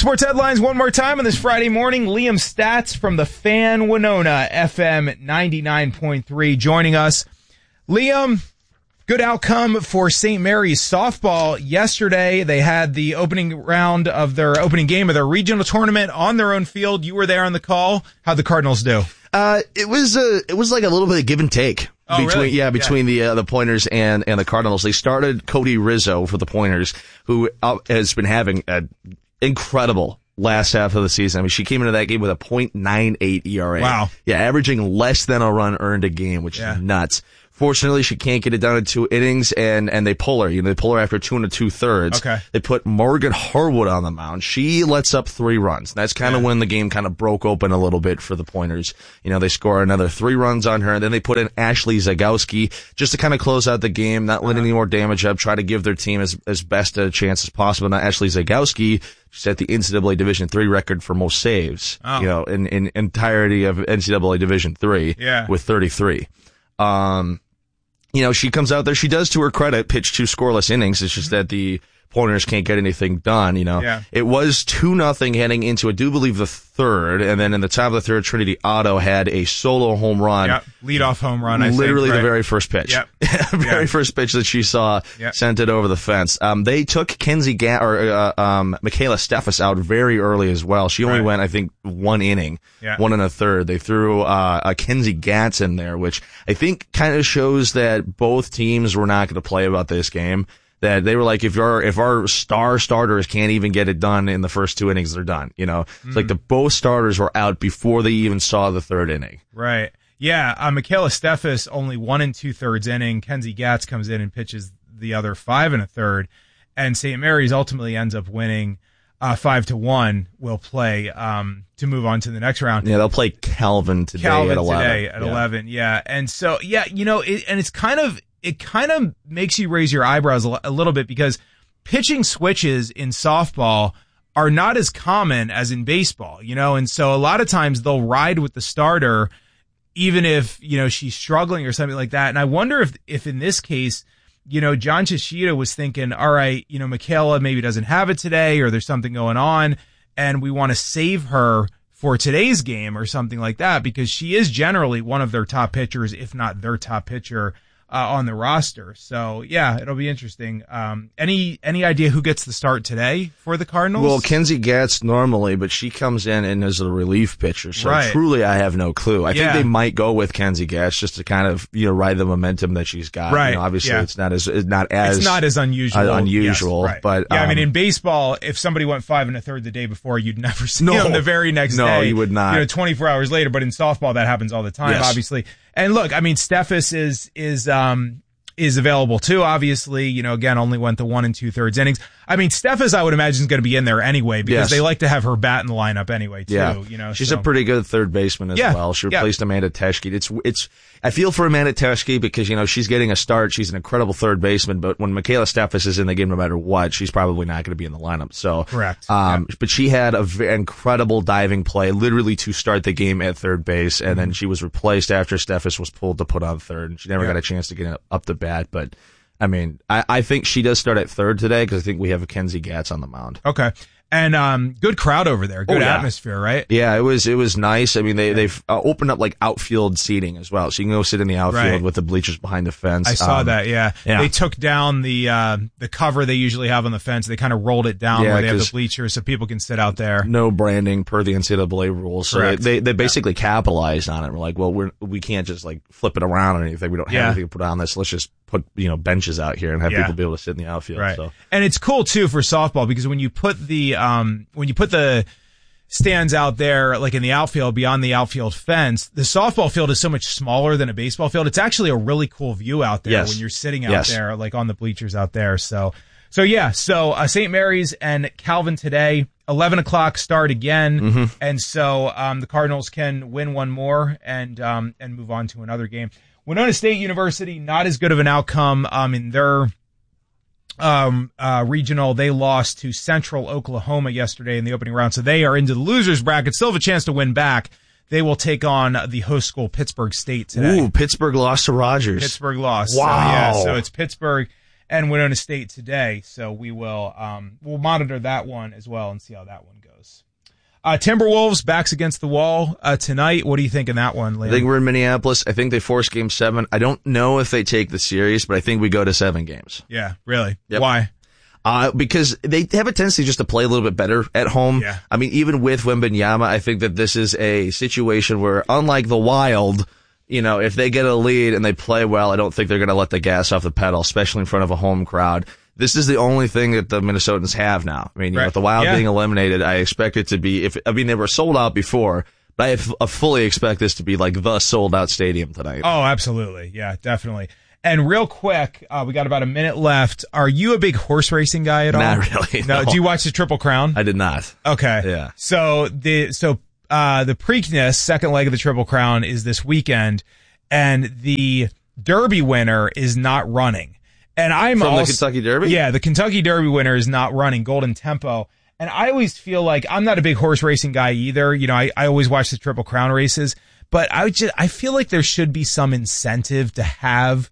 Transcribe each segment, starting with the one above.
Sports headlines one more time on this Friday morning. Liam Stats from the Fan Winona FM 99.3 joining us. Liam, good outcome for St. Mary's softball yesterday. They had the opening round of their opening game of their regional tournament on their own field. You were there on the call. How'd the Cardinals do? It was like a little bit of give and take. Between the Pointers and the Cardinals. They started Cody Rizzo for the Pointers, who has been having an incredible last half of the season. I mean, she came into that game with a .98 ERA. Wow. Yeah, averaging less than a run earned a game, which is nuts. Fortunately, she can't get it done in 2 innings, and they pull her. They pull her after 2 2/3. Okay. They put Morgan Harwood on the mound. She lets up 3 runs. That's kind of when the game kind of broke open a little bit for the Pointers. They score another 3 runs on her, and then they put in Ashley Zagowski just to kind of close out the game, not let any more damage up, try to give their team as best a chance as possible. Now, Ashley Zagowski set the NCAA Division III record for most saves, in entirety of NCAA Division III with 33. She comes out there. She does, to her credit, pitch 2 scoreless innings. It's just that the Pointers can't get anything done. It was 2-0 heading into, I do believe, the third, and then in the top of the third, Trinity Otto had a solo home run. Yep. Leadoff home run. Literally the very first pitch. Yep. First pitch that she saw sent it over the fence. They took Michaela Steffes out very early as well. She only went, I think, 1 inning, 1 1/3. They threw Kenzie Gatz in there, which I think kind of shows that both teams were not going to play about this game. That they were like, if our star starters can't even get it done in the first 2 innings, they're done. It's like both starters were out before they even saw the 3rd inning. Right. Yeah. Michaela Steffes only 1 2/3 inning. Kenzie Gatz comes in and pitches the other 5 1/3, and St. Mary's ultimately ends up winning 5-1. Will play to move on to the next round. Yeah, they'll play Calvin today at 11. 11. Yeah. And so it kind of makes you raise your eyebrows a little bit, because pitching switches in softball are not as common as in baseball, and so a lot of times they'll ride with the starter even if, she's struggling or something like that. And I wonder if in this case, John Chishita was thinking, all right, Michaela maybe doesn't have it today, or there's something going on, and we want to save her for today's game or something like that, because she is generally one of their top pitchers, if not their top pitcher on the roster. So it'll be interesting. Any idea who gets the start today for the Cardinals? Well, Kenzie Gatz normally, but she comes in and is a relief pitcher. So truly, I have no clue. I think they might go with Kenzie Gatz just to kind of ride the momentum that she's got. Right. Obviously, it's not as unusual. But in baseball, if somebody went 5 1/3 the day before, you'd never see them the very next day. No, you would not. 24 hours later. But in softball, that happens all the time. Obviously. And look, Steffes is available too, obviously. Again, only went the 1 2/3 innings. Steffes, I would imagine, is going to be in there anyway, because they like to have her bat in the lineup anyway too. Yeah. She's a pretty good third baseman as well. She replaced Amanda Teschke. I feel for Amanda Teschke because, she's getting a start. She's an incredible third baseman, but when Michaela Steffes is in the game, no matter what, she's probably not going to be in the lineup. So, correct. But she had an incredible diving play, literally to start the game at third base, and then she was replaced after Steffes was pulled to put on third, and she never got a chance to get up the bat. But, I think she does start at third today, because I think we have a Kenzie Gatz on the mound. Okay. And good crowd over there. Good atmosphere, right? Yeah, it was nice. They've opened up like outfield seating as well, so you can go sit in the outfield with the bleachers behind the fence. I saw that. Yeah, they took down the cover they usually have on the fence. They kind of rolled it down where they have the bleachers, so people can sit out there. No branding per the NCAA rules, so they basically capitalized on it. We're like, well, we can't just like flip it around or anything. We don't have anything to put on this. Let's just put benches out here and have people be able to sit in the outfield. Right. So. And it's cool too for softball, because when you put the stands out there, like in the outfield, beyond the outfield fence, the softball field is so much smaller than a baseball field. It's actually a really cool view out there when you're sitting out there, like on the bleachers out there. So St. Mary's and Calvin today, 11 o'clock start again. And so, the Cardinals can win one more and move on to another game. Winona State University, not as good of an outcome, in their, regional. They lost to Central Oklahoma yesterday in the opening round. So they are into the losers bracket. Still have a chance to win back. They will take on the host school, Pittsburgh State, today. Ooh, Pittsburgh lost to Rogers. Pittsburgh lost. Wow. So it's Pittsburgh and Winona State today. So we will we'll monitor that one as well and see how that one goes. Timberwolves backs against the wall tonight. What do you think in that one, Liam? I think we're in Minneapolis. I think they force Game 7. I don't know if they take the series, but I think we go to 7 games. Yeah, really? Yep. Why? Because they have a tendency just to play a little bit better at home. Yeah. I mean, even with Wembanyama, I think that this is a situation where, unlike the Wild, if they get a lead and they play well, I don't think they're going to let the gas off the pedal, especially in front of a home crowd. This is the only thing that the Minnesotans have now. I mean, with the Wild being eliminated, I expect it to be, they were sold out before, but I fully expect this to be like the sold out stadium tonight. Oh, absolutely. Yeah, definitely. And real quick, we got about a minute left. Are you a big horse racing guy at all? Not really. No. Do you watch the Triple Crown? I did not. Okay. Yeah. So the Preakness, second leg of the Triple Crown, is this weekend, and the Derby winner is not running. And the Kentucky Derby? Yeah, the Kentucky Derby winner is not running, Golden Tempo. And I always feel like I'm not a big horse racing guy either. I always watch the Triple Crown races, but I feel like there should be some incentive to have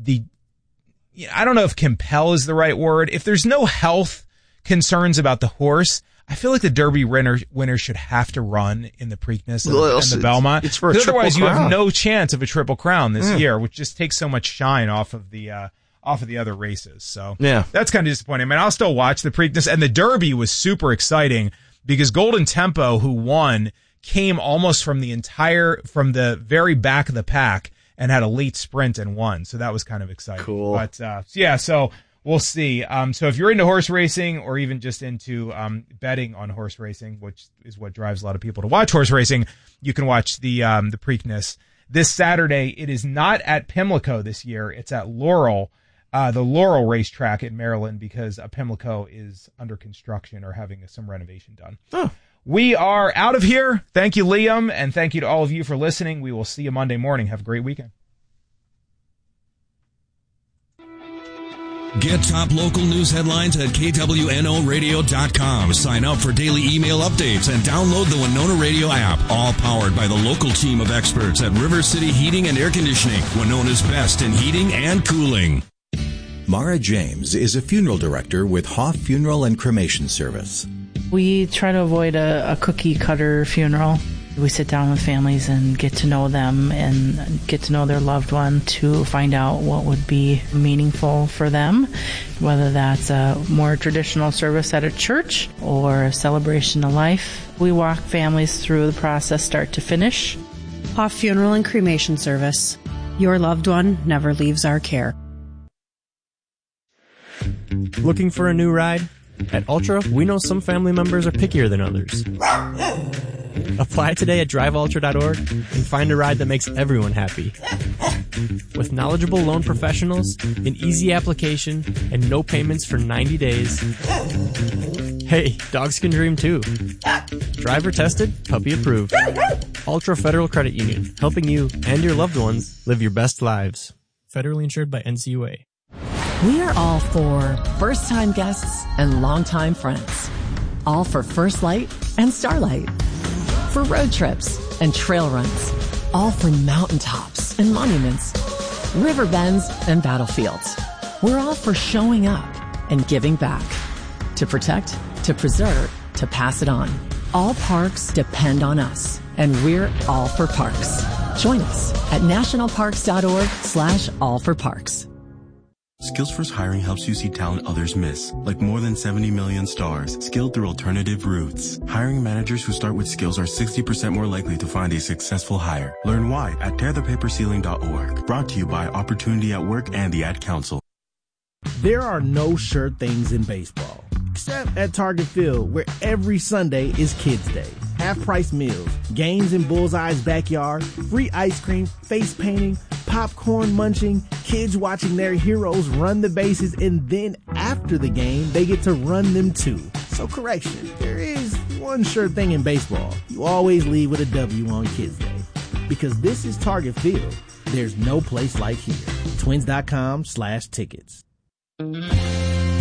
I don't know if compel is the right word. If there's no health concerns about the horse, I feel like the Derby winner should have to run in the Preakness and the Belmont. It's for a Triple otherwise, Crown. you have no chance of a Triple Crown this year, which just takes so much shine off of the other races. So that's kind of disappointing. I mean, I'll still watch the Preakness, and the Derby was super exciting because Golden Tempo, who won, came almost from the very back of the pack and had a late sprint and won. So that was kind of exciting. Cool. But so we'll see. So if you're into horse racing or even just into betting on horse racing, which is what drives a lot of people to watch horse racing, you can watch the Preakness this Saturday. It is not at Pimlico this year. It's at Laurel, the Laurel racetrack in Maryland, because Pimlico is under construction or having some renovation done. Oh. We are out of here. Thank you, Liam, and thank you to all of you for listening. We will see you Monday morning. Have a great weekend. Get top local news headlines at KWNOradio.com. Sign up for daily email updates and download the Winona Radio app. All powered by the local team of experts at River City Heating and Air Conditioning, Winona's best in heating and cooling. Mara James is a funeral director with Hoff Funeral and Cremation Service. We try to avoid a cookie-cutter funeral. We sit down with families and get to know them and get to know their loved one to find out what would be meaningful for them, whether that's a more traditional service at a church or a celebration of life. We walk families through the process start to finish. Hoff Funeral and Cremation Service. Your loved one never leaves our care. Looking for a new ride? At Ultra, we know some family members are pickier than others. Apply today at driveultra.org and find a ride that makes everyone happy. With knowledgeable loan professionals, an easy application, and no payments for 90 days. Hey, dogs can dream too. Driver tested, puppy approved. Ultra Federal Credit Union, helping you and your loved ones live your best lives. Federally insured by NCUA. We are all for first-time guests and longtime friends. All for First Light and Starlight. For road trips and trail runs. All for mountaintops and monuments. River bends and battlefields. We're all for showing up and giving back. To protect, to preserve, to pass it on. All parks depend on us, and we're all for parks. Join us at nationalparks.org/allforparks. SkillsFirst Hiring helps you see talent others miss, like more than 70 million stars, skilled through alternative routes. Hiring managers who start with skills are 60% more likely to find a successful hire. Learn why at tearthepaperceiling.org. Brought to you by Opportunity at Work and the Ad Council. There are no sure things in baseball, except at Target Field, where every Sunday is Kids Day. Half-price meals, games in Bullseye's backyard, free ice cream, face painting, popcorn munching, kids watching their heroes run the bases, and then after the game, they get to run them too. So correction, there is one sure thing in baseball. You always leave with a W on Kids Day. Because this is Target Field. There's no place like here. Twins.com/tickets.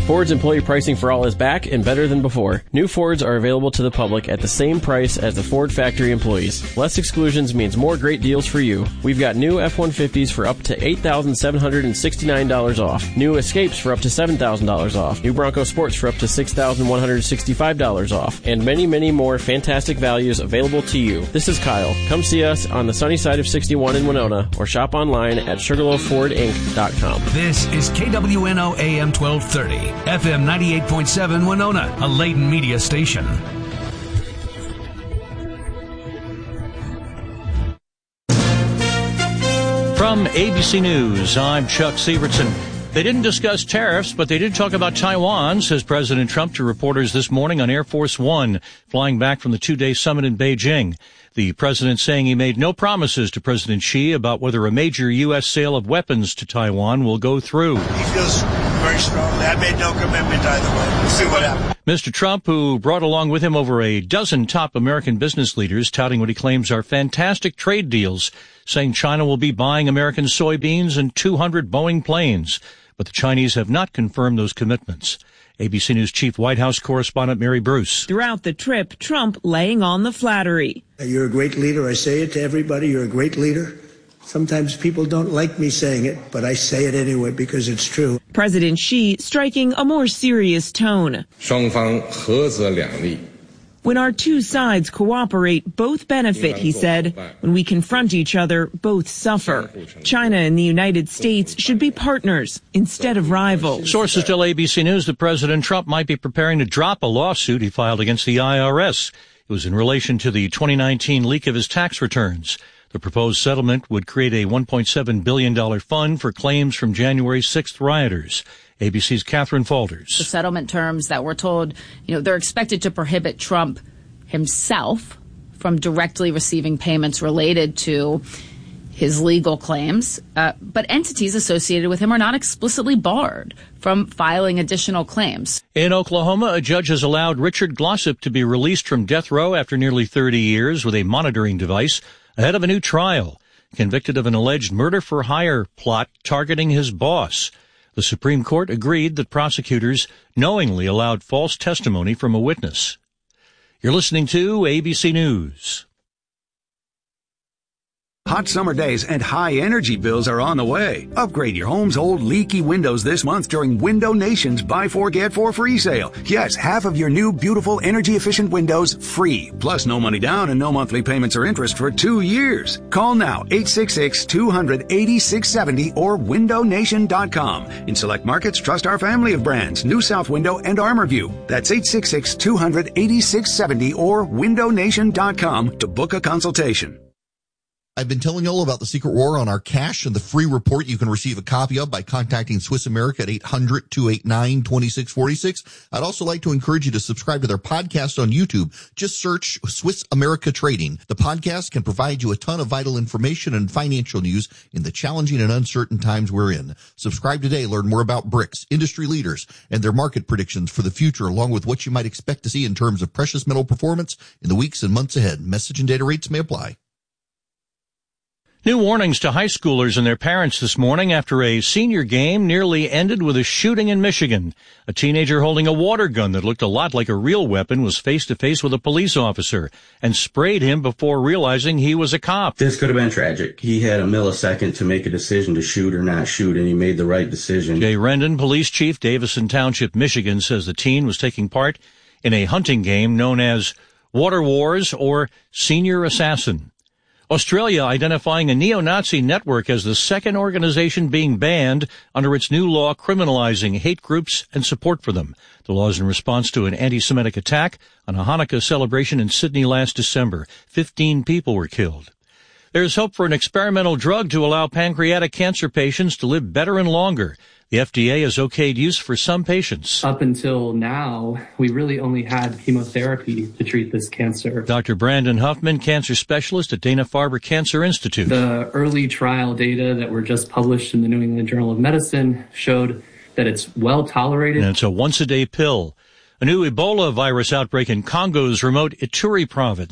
Ford's employee pricing for all is back and better than before. New Fords are available to the public at the same price as the Ford factory employees. Less exclusions means more great deals for you. We've got new F-150s for up to $8,769 off. New Escapes for up to $7,000 off. New Bronco Sports for up to $6,165 off. And many, many more fantastic values available to you. This is Kyle. Come see us on the sunny side of 61 in Winona or shop online at SugarloafFordInc.com. This is KWNO AM 1230. FM 98.7 Winona, a Layton media station. From ABC News, I'm Chuck Sievertson. They didn't discuss tariffs, but they did talk about Taiwan, says President Trump to reporters this morning on Air Force One, flying back from the two-day summit in Beijing. The president saying he made no promises to President Xi about whether a major U.S. sale of weapons to Taiwan will go through. He feels very strongly. I made no commitment either way. We'll see what happens. Mr. Trump, who brought along with him over a dozen top American business leaders touting what he claims are fantastic trade deals, saying China will be buying American soybeans and 200 Boeing planes. But the Chinese have not confirmed those commitments. ABC News Chief White House correspondent Mary Bruce. Throughout the trip, Trump laying on the flattery. You're a great leader. I say it to everybody. You're a great leader. Sometimes people don't like me saying it, but I say it anyway because it's true. President Xi striking a more serious tone. 双方合则两利. When our two sides cooperate, both benefit, he said. When we confront each other, both suffer. China and the United States should be partners instead of rivals. Sources tell ABC News that President Trump might be preparing to drop a lawsuit he filed against the IRS. It was in relation to the 2019 leak of his tax returns. The proposed settlement would create a $1.7 billion fund for claims from January 6th rioters. ABC's Catherine Falders. The settlement terms that we're told, they're expected to prohibit Trump himself from directly receiving payments related to his legal claims, but entities associated with him are not explicitly barred from filing additional claims. In Oklahoma, a judge has allowed Richard Glossip to be released from death row after nearly 30 years with a monitoring device ahead of a new trial, convicted of an alleged murder-for-hire plot targeting his boss. The Supreme Court agreed that prosecutors knowingly allowed false testimony from a witness. You're listening to ABC News. Hot summer days and high energy bills are on the way. Upgrade your home's old leaky windows this month during Window Nation's Buy 4 Get 4 free sale. Yes, half of your new beautiful energy efficient windows free. Plus no money down and no monthly payments or interest for 2 years. Call now 866-200-8670 or windownation.com. In select markets, trust our family of brands, New South Window and ArmorView. That's 866-200-8670 or windownation.com to book a consultation. I've been telling you all about the Secret War on our cash and the free report you can receive a copy of by contacting Swiss America at 800-289-2646. I'd also like to encourage you to subscribe to their podcast on YouTube. Just search Swiss America Trading. The podcast can provide you a ton of vital information and financial news in the challenging and uncertain times we're in. Subscribe today. Learn more about BRICS, industry leaders, and their market predictions for the future, along with what you might expect to see in terms of precious metal performance in the weeks and months ahead. Message and data rates may apply. New warnings to high schoolers and their parents this morning after a senior game nearly ended with a shooting in Michigan. A teenager holding a water gun that looked a lot like a real weapon was face-to-face with a police officer and sprayed him before realizing he was a cop. This could have been tragic. He had a millisecond to make a decision to shoot or not shoot, and he made the right decision. Jay Rendon, police chief, Davison Township, Michigan, says the teen was taking part in a hunting game known as Water Wars or Senior Assassin. Australia identifying a neo-Nazi network as the second organization being banned under its new law criminalizing hate groups and support for them. The law is in response to an anti-Semitic attack on a Hanukkah celebration in Sydney last December. 15 people were killed. There's hope for an experimental drug to allow pancreatic cancer patients to live better and longer. The FDA has okayed use for some patients. Up until now, we really only had chemotherapy to treat this cancer. Dr. Brandon Huffman, cancer specialist at Dana-Farber Cancer Institute. The early trial data that were just published in the New England Journal of Medicine showed that it's well tolerated. And it's a once-a-day pill. A new Ebola virus outbreak in Congo's remote Ituri province.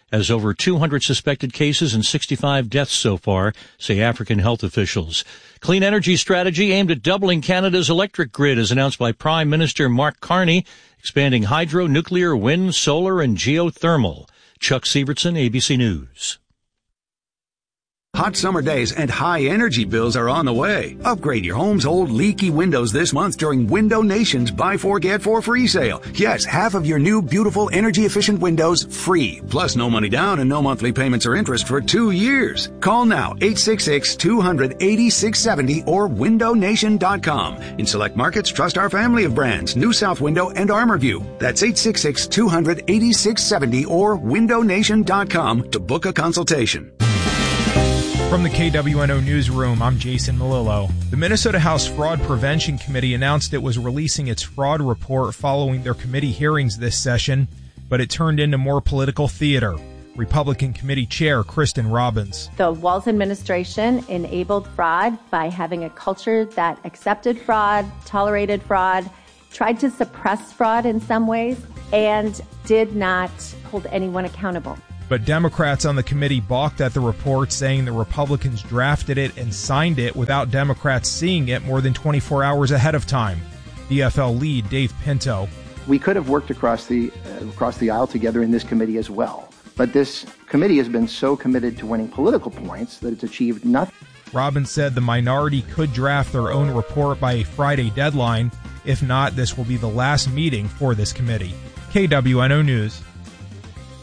has over 200 suspected cases and 65 deaths so far, say African health officials. Clean energy strategy aimed at doubling Canada's electric grid as announced by Prime Minister Mark Carney, expanding hydro, nuclear, wind, solar, and geothermal. Chuck Sievertson, ABC News. Hot summer days and high energy bills are on the way. Upgrade your home's old leaky windows this month during Window Nation's Buy 4 Get 4 free sale. Yes, half of your new beautiful energy efficient windows free. Plus no money down and no monthly payments or interest for 2 years. Call now 866-200-8670 or windownation.com. In select markets, trust our family of brands, New South Window and ArmorView. That's 866-200-8670 or windownation.com to book a consultation. From the KWNO Newsroom, I'm Jason Melillo. The Minnesota House Fraud Prevention Committee announced it was releasing its fraud report following their committee hearings this session, but it turned into more political theater. Republican Committee Chair Kristen Robbins. The Walz administration enabled fraud by having a culture that accepted fraud, tolerated fraud, tried to suppress fraud in some ways, and did not hold anyone accountable. But Democrats on the committee balked at the report, saying the Republicans drafted it and signed it without Democrats seeing it more than 24 hours ahead of time. DFL lead Dave Pinto. We could have worked across the aisle together in this committee as well. But this committee has been so committed to winning political points that it's achieved nothing. Robbins said the minority could draft their own report by a Friday deadline. If not, this will be the last meeting for this committee. KWNO News.